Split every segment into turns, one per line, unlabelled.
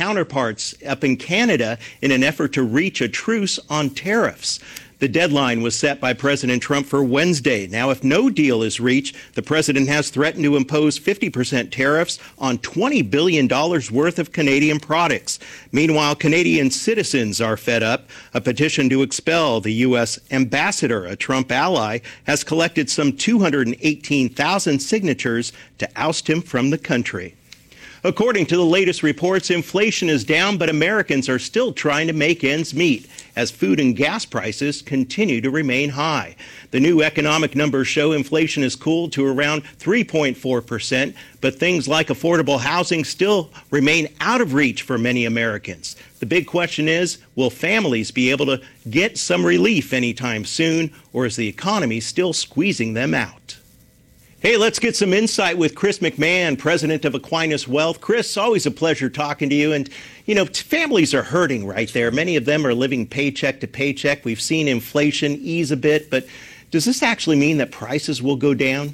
counterparts up in Canada in an effort to reach a truce on tariffs. The deadline was set by President Trump for Wednesday. Now, if no deal is reached, the president has threatened to impose 50% tariffs on $20 billion worth of Canadian products. Meanwhile, Canadian citizens are fed up. A petition to expel the U.S. ambassador, a Trump ally, has collected some 218,000 signatures to oust him from the country. According to the latest reports, inflation is down, but Americans are still trying to make ends meet as food and gas prices continue to remain high. The new economic numbers show inflation has cooled to around 3.4%, but things like affordable housing still remain out of reach for many Americans. The big question is, will families be able to get some relief anytime soon, or is the economy still squeezing them out? Hey, let's get some insight with Chris McMahon, president of Aquinas Wealth. Chris, always a pleasure talking to you. And, you know, families are hurting right there. Many of them are living paycheck to paycheck. We've seen inflation ease a bit, but does this actually mean that prices will go down?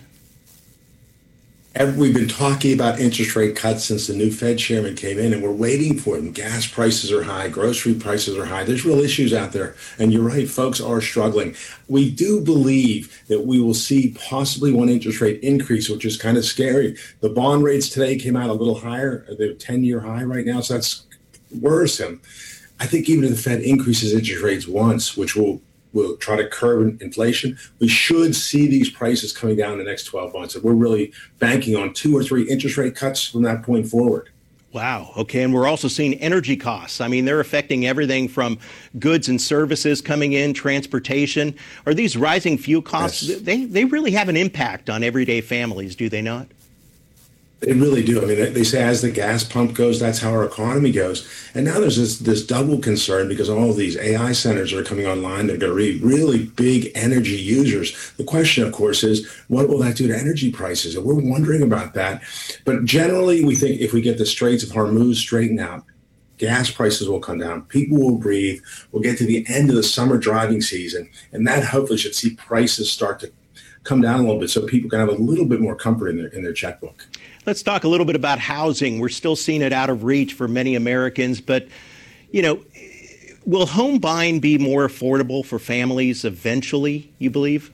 We've been talking about interest rate cuts since the new Fed chairman came in, and we're waiting for them. Gas prices are high, grocery prices are high. There's real issues out there, and you're right, folks are struggling. We do believe that we will see possibly one interest rate increase, which is kind of scary. The bond rates today came out a little higher. They're 10-year high right now, so that's worrisome. I think even if the Fed increases interest rates once, which will try to curb inflation, we should see these prices coming down in the next 12 months. And we're really banking on 2 or 3 interest rate cuts from that point forward.
Wow. Okay. And we're also seeing energy costs. I mean, they're affecting everything from goods and services coming in, transportation. Are these rising fuel costs? Yes. They really have an impact on everyday families, do they not?
They really do. I mean, they say as the gas pump goes, that's how our economy goes. And now there's this double concern because all of these AI centers are coming online. They're going to be really big energy users. The question, of course, is what will that do to energy prices? And we're wondering about that. But generally, we think if we get the Straits of Hormuz straightened out, gas prices will come down. People will breathe. We'll get to the end of the summer driving season. And that hopefully should see prices start to come down a little bit so people can have a little bit more comfort in their checkbook.
Let's talk a little bit about housing. We're still seeing it out of reach for many Americans, but, you know, will home buying be more affordable for families eventually, you believe?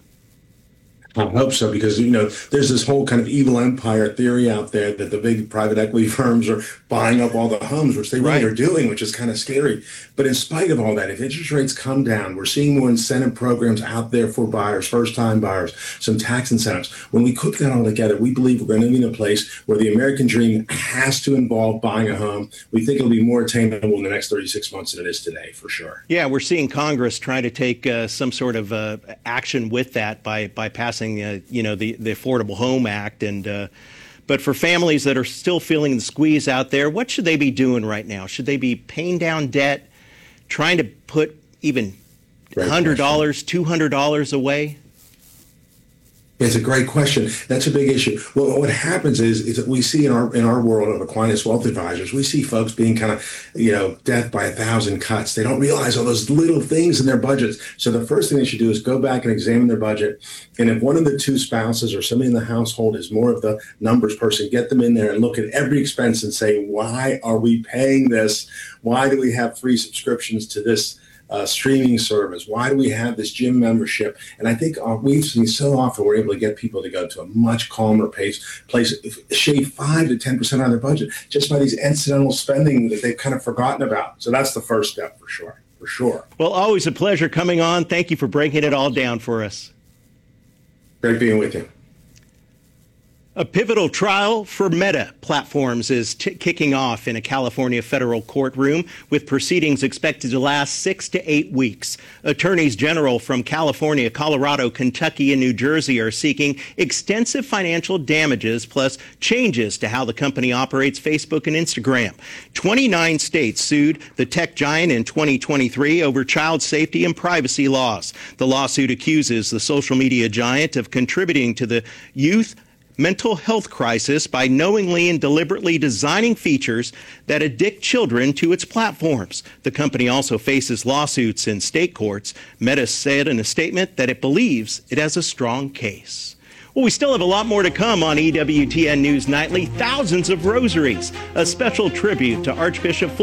I hope so, because, you know, there's this whole kind of evil empire theory out there that the big private equity firms are buying up all the homes, which they really are doing, which is kind of scary. But in spite of all that, if interest rates come down, we're seeing more incentive programs out there for buyers, first-time buyers, some tax incentives. When we cook that all together, we believe we're going to be in a place where the American dream has to involve buying a home. We think it'll be more attainable in the next 36 months than it is today, for sure.
Yeah, we're seeing Congress trying to take some sort of action with that by passing the Affordable Home Act. And but for families that are still feeling the squeeze out there, what should they be doing right now? Should they be paying down debt, trying to put even $100, $200 away?
It's a great question. That's a big issue. Well, what happens is that we see in our world of Aquinas Wealth Advisors, we see folks being kind of, death by 1,000 cuts. They don't realize all those little things in their budgets. So the first thing they should do is go back and examine their budget. And if one of the two spouses or somebody in the household is more of the numbers person, get them in there and look at every expense and say, why are we paying this? Why do we have free subscriptions to this streaming service? Why do we have this gym membership? And I think we've seen so often we're able to get people to go to a much calmer place, shave 5 to 10% on their budget just by these incidental spending that they've kind of forgotten about. So that's the first step for sure.
Well, always a pleasure coming on. Thank you for breaking it all down for us.
Great being with you.
A pivotal trial for Meta Platforms is kicking off in a California federal courtroom, with proceedings expected to last 6 to 8 weeks. Attorneys general from California, Colorado, Kentucky, and New Jersey are seeking extensive financial damages plus changes to how the company operates Facebook and Instagram. 29 states sued the tech giant in 2023 over child safety and privacy laws. The lawsuit accuses the social media giant of contributing to the youth mental health crisis by knowingly and deliberately designing features that addict children to its platforms. The company also faces lawsuits in state courts. Meta said in a statement that it believes it has a strong case. Well, we still have a lot more to come on EWTN News Nightly. Thousands of rosaries, a special tribute to Archbishop